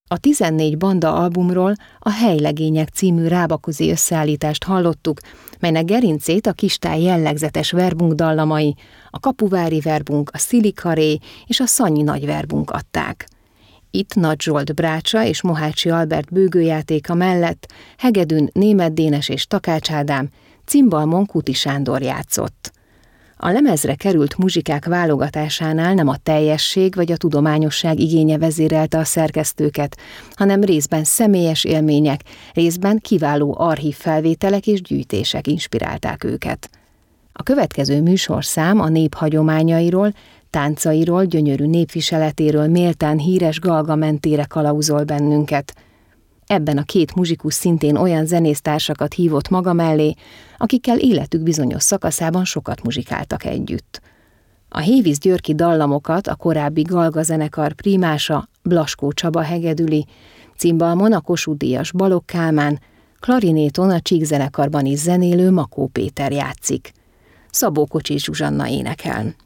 A 14 banda albumról a Helylegények című rábaközi összeállítást hallottuk, melynek gerincét a Kistáj jellegzetes verbunk dallamai, a kapuvári verbunk, a Szilikaré és a Szanyi nagy verbunk adták. Itt Nagy Zsolt brácsa és Mohácsi Albert bőgőjátéka mellett hegedűn Németh Dénes és Takács Ádám, cimbalmon Kuti Sándor játszott. A lemezre került muzsikák válogatásánál nem a teljesség vagy a tudományosság igénye vezérelte a szerkesztőket, hanem részben személyes élmények, részben kiváló archív felvételek és gyűjtések inspirálták őket. A következő műsorszám a nép hagyományairól, táncairól, gyönyörű népviseletéről méltán híres Galga mentére kalauzol bennünket. Ebben a két muzsikus szintén olyan zenésztársakat hívott maga mellé, akikkel életük bizonyos szakaszában sokat muzsikáltak együtt. A Hévíz Györki dallamokat a korábbi Galga zenekar primása Blaskó Csaba hegedüli, cimbalmon a Kossuth-díjas Balogh Kálmán, klarinéton a Csík zenekarban is zenélő Makó Péter játszik. Szabó Kocsis Zsuzsanna énekel.